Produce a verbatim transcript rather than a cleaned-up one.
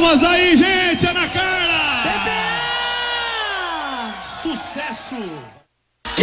palmas aí, gente! Ana Carla! P P A! Sucesso!